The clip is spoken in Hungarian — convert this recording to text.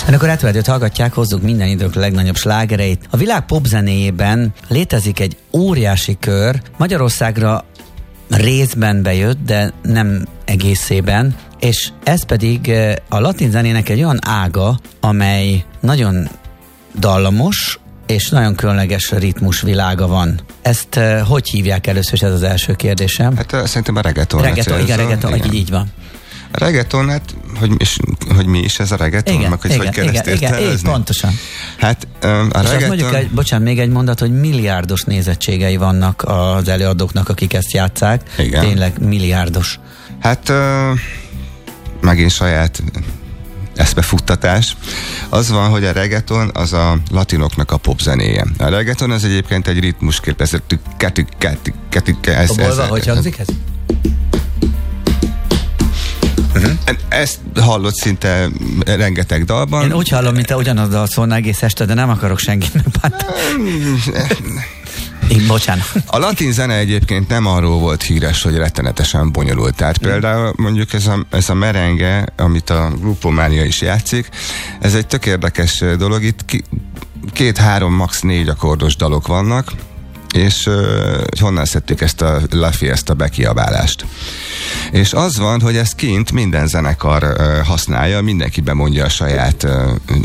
Önök a Retro Rádiót hallgatják, hozzuk minden idők legnagyobb slágereit. A világ popzenéjében létezik egy óriási kör, Magyarországra részben bejött, de nem egészében, és ez pedig a latin zenének egy olyan ága, amely nagyon dallamos, és nagyon különleges ritmus világa van. Ezt hogy hívják először, és ez az első kérdésem? Hát szerintem a reggaeton. Igen, reggaeton, így van. A reggaeton, hát, hogy mi is ez a reggaeton? Igen, meg hogy kell ezt pontosan. Hát a és reggaeton... mondjuk, bocsánat, még egy mondat, hogy milliárdos nézettségei vannak az előadóknak, akik ezt játsszák. Igen. Tényleg milliárdos. Hát megint saját eszmefuttatás. Az van, hogy a reggaeton az a latinoknak a popzenéje. A reggaeton az egyébként egy ritmuskép, ez hogy hangzik ez? Ezt hallott szinte rengeteg dalban. Én úgy hallom, mint te ugyanaz dal szólna egész este, de nem akarok senkit megbántani. Bocsánat. A latin zene egyébként nem arról volt híres, hogy rettenetesen bonyolult. Tehát például mondjuk ez a merenge, amit a Grupo Mária is játszik, ez egy tök érdekes dolog. Itt 2-3, max. 4 akkordos dalok vannak, és honnan szedték ezt a La Fiesta bekiabálást. És az van, hogy ezt kint minden zenekar használja, mindenki bemondja a saját